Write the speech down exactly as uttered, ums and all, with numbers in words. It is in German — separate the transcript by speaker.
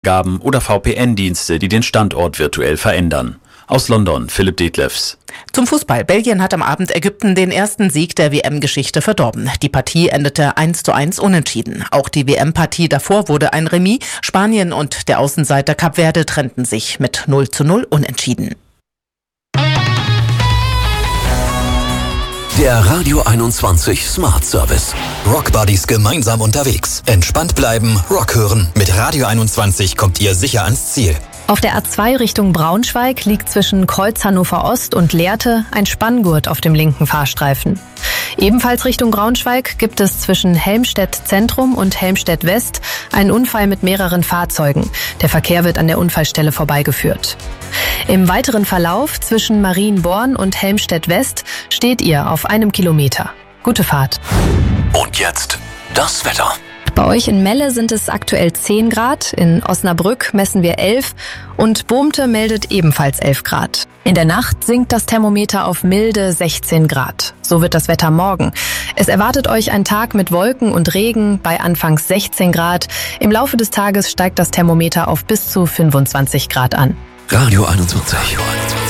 Speaker 1: Gaben oder V P N-Dienste, die den Standort virtuell verändern. Aus London, Philipp Detlefs.
Speaker 2: Zum Fußball. Belgien hat am Abend Ägypten den ersten Sieg der W M-Geschichte verdorben. Die Partie endete eins zu eins unentschieden. Auch die W M-Partie davor wurde ein Remis. Spanien und der Außenseiter Kap Verde trennten sich mit null zu null unentschieden.
Speaker 3: Der Radio einundzwanzig Smart Service. Rock Buddies gemeinsam unterwegs. Entspannt bleiben, Rock hören. Mit Radio einundzwanzig kommt ihr sicher ans Ziel.
Speaker 4: Auf der A zwei Richtung Braunschweig liegt zwischen Kreuz Hannover Ost und Lehrte ein Spanngurt auf dem linken Fahrstreifen. Ebenfalls Richtung Braunschweig gibt es zwischen Helmstedt Zentrum und Helmstedt West einen Unfall mit mehreren Fahrzeugen. Der Verkehr wird an der Unfallstelle vorbeigeführt. Im weiteren Verlauf zwischen Marienborn und Helmstedt West steht ihr auf einem Kilometer. Gute Fahrt.
Speaker 3: Und jetzt das Wetter.
Speaker 4: Bei euch in Melle sind es aktuell zehn Grad, in Osnabrück messen wir elf und Bohmte meldet ebenfalls elf Grad. In der Nacht sinkt das Thermometer auf milde sechzehn Grad. So wird das Wetter morgen. Es erwartet euch ein Tag mit Wolken und Regen bei anfangs sechzehn Grad. Im Laufe des Tages steigt das Thermometer auf bis zu fünfundzwanzig Grad an.
Speaker 3: Radio einundzwanzig.